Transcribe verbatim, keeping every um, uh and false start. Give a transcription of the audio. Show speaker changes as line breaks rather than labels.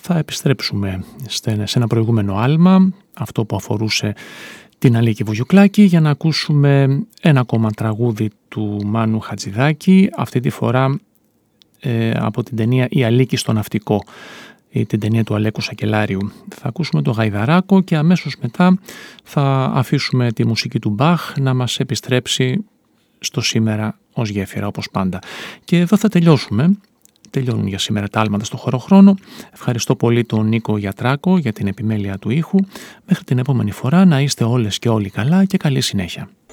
θα επιστρέψουμε σε ένα προηγούμενο άλμα, αυτό που αφορούσε την Αλίκη Βουγιουκλάκη, για να ακούσουμε ένα ακόμα τραγούδι του Μάνου Χατζηδάκη, αυτή τη φορά ε, από την ταινία «Η Αλίκη στο Ναυτικό», την ταινία του Αλέκου Σακελάριου. Θα ακούσουμε το Γαϊδαράκο και αμέσως μετά θα αφήσουμε τη μουσική του Μπαχ να μας επιστρέψει στο σήμερα ως γέφυρα, όπως πάντα. Και εδώ θα τελειώσουμε. Τελειώνουν για σήμερα τα άλματα στο χωροχρόνο. Ευχαριστώ πολύ τον Νίκο Γιατράκο για την επιμέλεια του ήχου. Μέχρι την επόμενη φορά να είστε όλες και όλοι καλά και καλή συνέχεια.